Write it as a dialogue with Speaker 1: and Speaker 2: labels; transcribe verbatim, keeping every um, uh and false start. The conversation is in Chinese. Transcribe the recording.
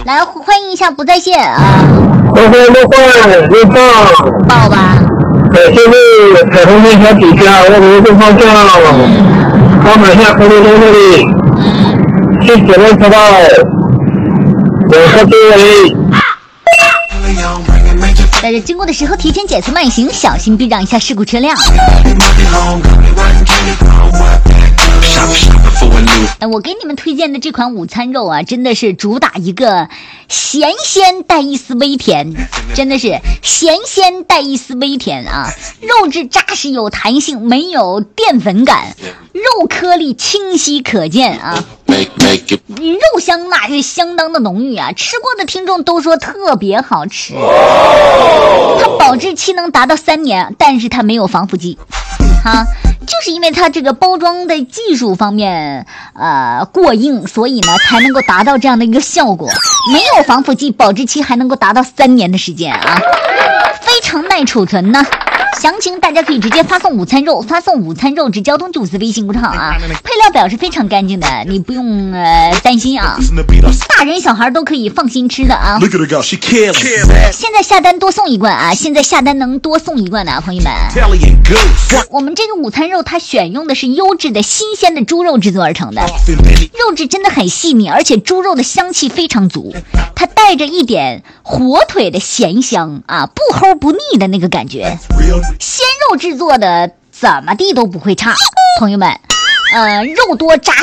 Speaker 1: 来欢迎一下不在线啊！
Speaker 2: 不会不会，你报
Speaker 1: 报吧。
Speaker 2: 呃，现在彩虹面小底下，我们正方向，我买下红绿灯这里，去九龙车道，我和周围。
Speaker 1: 在这经过的时候提前减速慢行，小心避让一下事故车辆。哎，我给你们推荐的这款午餐肉啊，真的是主打一个咸鲜带一丝微甜，真的是咸鲜带一丝微甜啊！肉质扎实有弹性，没有淀粉感，肉颗粒清晰可见啊！肉香那是相当的浓郁啊，吃过的听众都说特别好吃。它保质期能达到三年，但是它没有防腐剂啊，就是因为它这个包装的技术方面呃过硬，所以呢才能够达到这样的一个效果。没有防腐剂，保质期还能够达到三年的时间啊，非常耐储存呢。详情大家可以直接发送午餐肉，发送午餐肉至交通九四微信公众号啊，配料表是非常干净的，你不用呃担心啊，大人小孩都可以放心吃的啊。现在下单多送一罐啊，现在下单能多送一罐的啊，朋友们。我们这个午餐肉它选用的是优质的新鲜的猪肉制作而成的，肉质真的很细腻，而且猪肉的香气非常足，它带着一点火腿的咸香啊，不齁不腻的那个感觉。鲜肉制作的怎么地都不会差，朋友们，呃，肉多扎